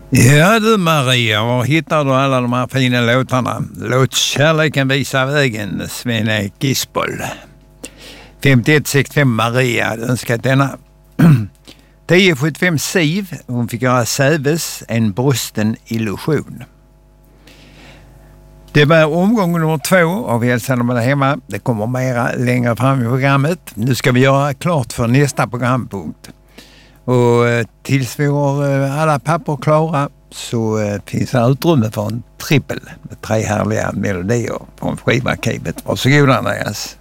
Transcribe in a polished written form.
Ja du Maria, var hittar du alla de här fina låtarna? Låt kärleken visa vägen, Sven-Erik Gisboll. 5165 Maria hade önskat denna. 1075 Siv, hon fick göra Säves, en brusten illusion. Det var omgång nummer 2 av Hälsan med hemma. Det kommer mera längre fram i programmet. Nu ska vi göra klart för nästa programpunkt. Och tills vi har alla papper klara så finns det utrymme för en trippel med 3 härliga melodier från skivarkivet. Varsågod Andreas.